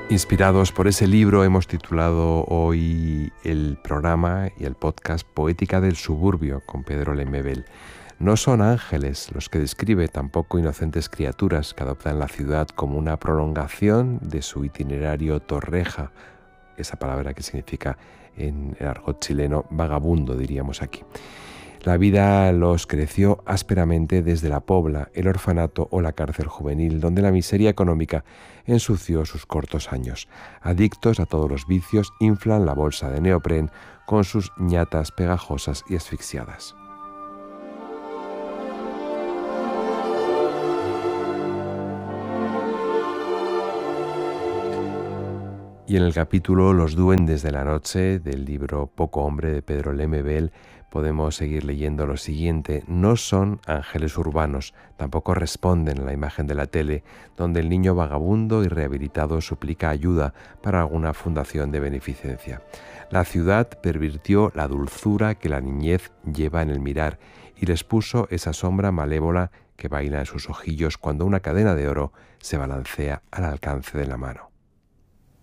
Inspirados por ese libro hemos titulado hoy el programa y el podcast Poética del Suburbio con Pedro Lemebel. No son ángeles los que describe, tampoco inocentes criaturas que adoptan la ciudad como una prolongación de su itinerario torreja, esa palabra que significa en el argot chileno vagabundo, diríamos aquí. La vida los creció ásperamente desde la pobla, el orfanato o la cárcel juvenil, donde la miseria económica ensució sus cortos años. Adictos a todos los vicios, inflan la bolsa de neopren con sus ñatas pegajosas y asfixiadas. Y en el capítulo Los duendes de la noche del libro Poco hombre de Pedro Lemebel podemos seguir leyendo lo siguiente. No son ángeles urbanos, tampoco responden a la imagen de la tele, donde el niño vagabundo y rehabilitado suplica ayuda para alguna fundación de beneficencia. La ciudad pervirtió la dulzura que la niñez lleva en el mirar y les puso esa sombra malévola que baila en sus ojillos cuando una cadena de oro se balancea al alcance de la mano.